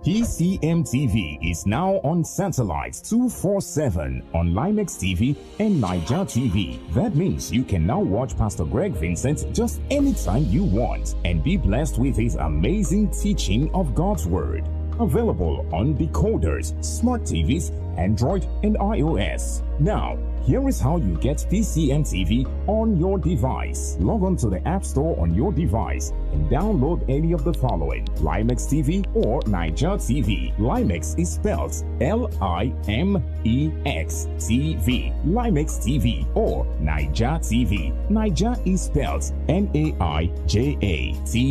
TCM TV is now on satellites 247 on Limex TV and Niger TV. That means you can now watch Pastor Greg Vincent just anytime you want and be blessed with his amazing teaching of God's Word. Available on decoders, smart TVs, Android, and iOS. Now, here is how you get TCM TV on your device. Log on to the App Store on your device and download any of the following: Limex TV or Niger TV. Limex is spelled Limex TV. Limex TV or Niger TV. Niger is spelled Naija TV.